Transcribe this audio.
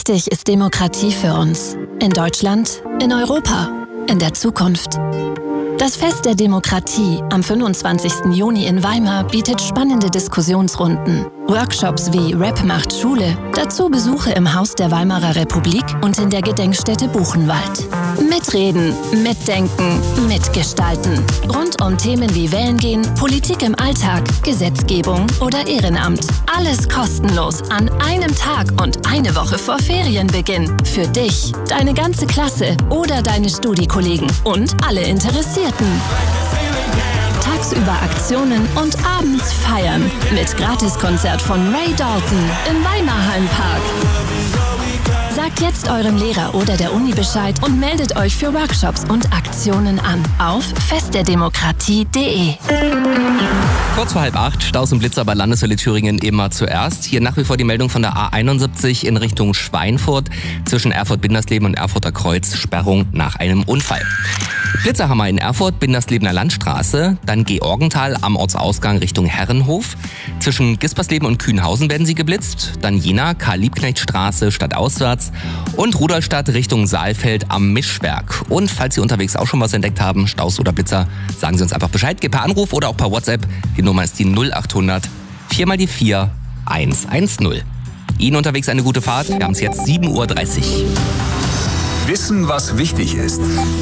wichtig ist Demokratie für uns? In Deutschland, in Europa, in der Zukunft? Das Fest der Demokratie am 25. Juni in Weimar bietet spannende Diskussionsrunden, Workshops wie Rap macht Schule, dazu Besuche im Haus der Weimarer Republik und in der Gedenkstätte Buchenwald. Mitreden, mitdenken, mitgestalten. Rund um Themen wie Wählen gehen, Politik im Alltag, Gesetzgebung oder Ehrenamt. Alles kostenlos an einem Tag und eine Woche vor Ferienbeginn. Für dich, deine ganze Klasse oder deine Studiekollegen und alle Interessierten. Tagsüber Aktionen und abends feiern. Mit Gratiskonzert von Ray Dalton im Weimarhallenpark. Sagt jetzt eurem Lehrer oder der Uni Bescheid und meldet euch für Workshops und Aktionen an auf festderdemokratie.de. Kurz vor 7:30, Staus und Blitzer bei Landeshölle Thüringen immer zuerst. Hier nach wie vor die Meldung von der A71 in Richtung Schweinfurt. Zwischen Erfurt-Bindersleben und Erfurter Kreuz Sperrung nach einem Unfall. Blitzerhammer in Erfurt, Binderslebener Landstraße, dann Georgenthal am Ortsausgang Richtung Herrenhof. Zwischen Gispersleben und Kühnhausen werden sie geblitzt. Dann Jena, Karl-Liebknecht-Straße stadtauswärts und Rudolstadt Richtung Saalfeld am Mischwerk. Und falls Sie unterwegs auch schon was entdeckt haben, Staus oder Blitzer, sagen Sie uns einfach Bescheid. Geht per Anruf oder auch per WhatsApp. Die Nummer ist die 0800 4x4 110. Ihnen unterwegs eine gute Fahrt. Wir haben es jetzt 7:30 Uhr. Wissen, was wichtig ist.